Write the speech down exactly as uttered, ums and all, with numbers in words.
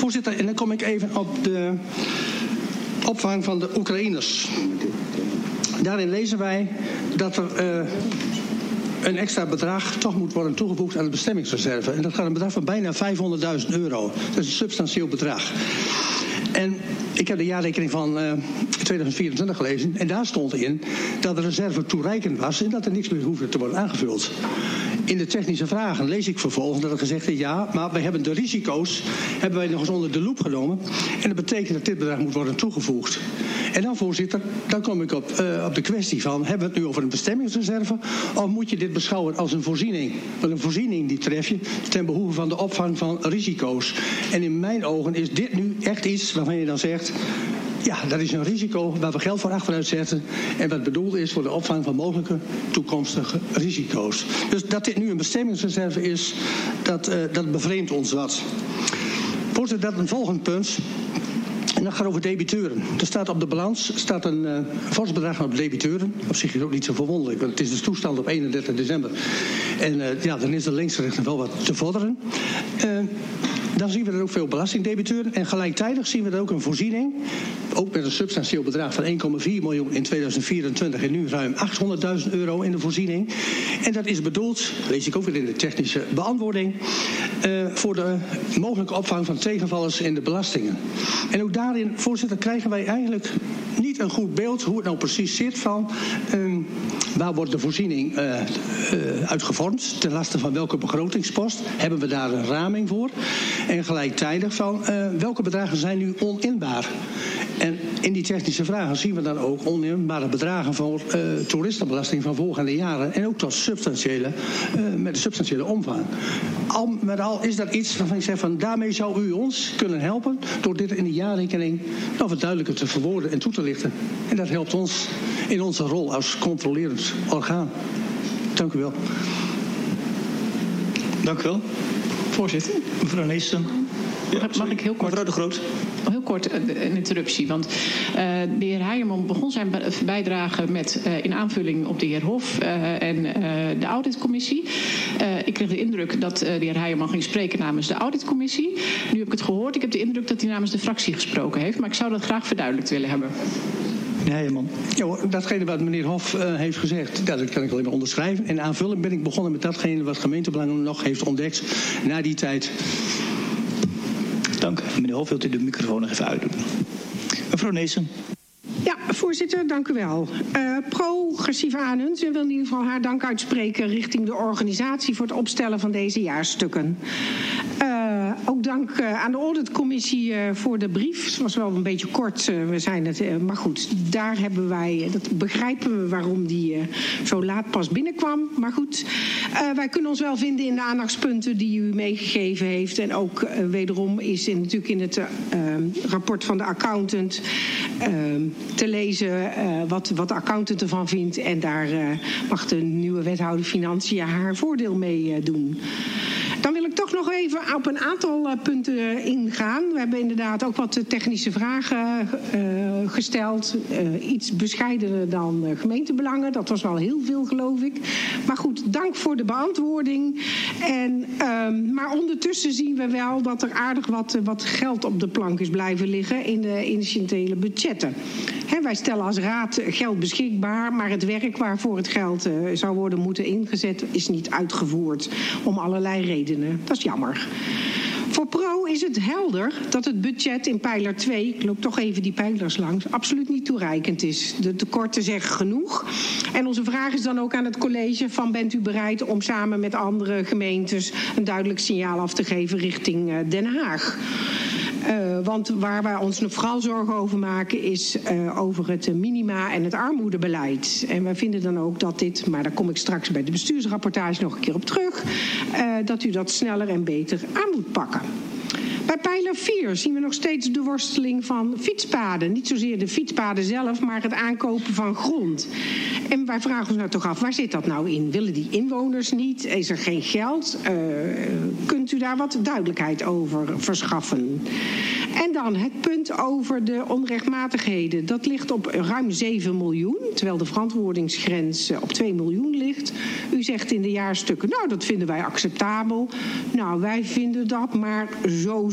Voorzitter, en dan kom ik even op de opvang van de Oekraïners. Daarin lezen wij dat er uh, een extra bedrag toch moet worden toegevoegd aan de bestemmingsreserve. En dat gaat een bedrag van bijna vijfhonderdduizend euro. Dat is een substantieel bedrag. En ik heb de jaarrekening van uh, tweeduizend vierentwintig gelezen. En daar stond in dat de reserve toereikend was en dat er niks meer hoefde te worden aangevuld. In de technische vragen lees ik vervolgens dat er gezegd is, ja, maar wij hebben de risico's hebben wij nog eens onder de loep genomen. En dat betekent dat dit bedrag moet worden toegevoegd. En dan, voorzitter, dan kom ik op, uh, op de kwestie van, hebben we het nu over een bestemmingsreserve of moet je dit beschouwen als een voorziening? Want een voorziening die tref je ten behoeve van de opvang van risico's. En in mijn ogen is dit nu echt iets waarvan je dan zegt, ja, dat is een risico waar we geld voor achteruit zetten en wat bedoeld is voor de opvang van mogelijke toekomstige risico's. Dus dat dit nu een bestemmingsreserve is, dat, uh, dat bevreemdt ons wat. Voorzitter, dat een volgend punt. En dat gaat over debiteuren. Er staat op de balans staat een uh, fors bedrag op debiteuren. Op zich is het ook niet zo verwonderlijk, want het is de toestand op eenendertig december. En uh, ja, dan is de linksrechter wel wat te vorderen. Uh, Dan zien we er ook veel belastingdebiteuren. En gelijktijdig zien we er ook een voorziening. Ook met een substantieel bedrag van één komma vier miljoen in tweeduizend vierentwintig. En nu ruim achthonderdduizend euro in de voorziening. En dat is bedoeld, lees ik ook weer in de technische beantwoording, Uh, voor de mogelijke opvang van tegenvallers in de belastingen. En ook daarin, voorzitter, krijgen wij eigenlijk niet een goed beeld hoe het nou precies zit van Uh, waar wordt de voorziening uh, uh, uitgevormd, ten laste van welke begrotingspost. Hebben we daar een raming voor? En gelijktijdig van uh, welke bedragen zijn nu oninbaar? En in die technische vragen zien we dan ook oninbare bedragen voor uh, toeristenbelasting van volgende jaren. En ook tot substantiële, uh, met een substantiële omvang. Al met al is dat iets waarvan ik zeg van daarmee zou u ons kunnen helpen door dit in de jaarrekening nog wat duidelijker te verwoorden en toe te lichten. En dat helpt ons in onze rol als controlerend orgaan. Dank u wel. Dank u wel. Voorzitter, mevrouw Neesten. Ja, mag ik heel kort? Mevrouw de Groot. Heel kort een interruptie, want uh, de heer Heijerman begon zijn bijdrage met uh, in aanvulling op de heer Hof uh, en uh, de auditcommissie. Uh, ik kreeg de indruk dat uh, de heer Heijerman ging spreken namens de auditcommissie. Nu heb ik het gehoord. Ik heb de indruk dat hij namens de fractie gesproken heeft, maar ik zou dat graag verduidelijkt willen hebben. Ja, man. Ja, hoor, datgene wat meneer Hof uh, heeft gezegd, ja, dat kan ik alleen maar onderschrijven. En aanvullend ben ik begonnen met datgene wat gemeentebelangen nog heeft ontdekt na die tijd. Dank. Meneer Hof, wilt u de microfoon nog even uitdoen? Mevrouw Neessen. Ja, voorzitter, dank u wel. Uh, Progressief Anens, ik wil in ieder geval haar dank uitspreken richting de organisatie voor het opstellen van deze jaarstukken. Uh, ook dank uh, aan de auditcommissie uh, voor de brief. Het was wel een beetje kort, uh, we zijn het, uh, maar goed, daar hebben wij, dat begrijpen we waarom die uh, zo laat pas binnenkwam. Maar goed, uh, wij kunnen ons wel vinden in de aandachtspunten die u meegegeven heeft. En ook uh, wederom is in, natuurlijk in het uh, rapport van de accountant uh, te lezen uh, wat, wat de accountant ervan vindt. En daar uh, mag de nieuwe wethouder Financiën haar voordeel mee uh, doen. Dan wil ik toch nog even op een aantal uh, punten ingaan. We hebben inderdaad ook wat technische vragen uh, gesteld. Uh, iets bescheidener dan uh, gemeentebelangen. Dat was wel heel veel, geloof ik. Maar goed, dank voor de beantwoording. En, uh, maar ondertussen zien we wel dat er aardig wat, uh, wat geld op de plank is blijven liggen in de incidentele budgetten. He, wij stellen als raad geld beschikbaar, maar het werk waarvoor het geld uh, zou worden moeten ingezet is niet uitgevoerd. Om allerlei redenen. Dat is jammer. Voor Pro is het helder dat het budget in pijler twee, ik loop toch even die pijlers langs, absoluut niet toereikend is. De tekorten zeggen genoeg. En onze vraag is dan ook aan het college van bent u bereid om samen met andere gemeentes een duidelijk signaal af te geven richting uh, Den Haag. Uh, want waar wij ons nog vooral zorgen over maken is uh, over het uh, minima en het armoedebeleid. En wij vinden dan ook dat dit, maar daar kom ik straks bij de bestuursrapportage nog een keer op terug, uh, dat u dat sneller en beter aan moet pakken. Bij pijler vier zien we nog steeds de worsteling van fietspaden. Niet zozeer de fietspaden zelf, maar het aankopen van grond. En wij vragen ons nou toch af, waar zit dat nou in? Willen die inwoners niet? Is er geen geld? Uh, kunt u daar wat duidelijkheid over verschaffen? En dan het punt over de onrechtmatigheden. Dat ligt op ruim zeven miljoen, terwijl de verantwoordingsgrens op twee miljoen ligt. U zegt in de jaarstukken, nou dat vinden wij acceptabel. Nou, wij vinden dat maar zo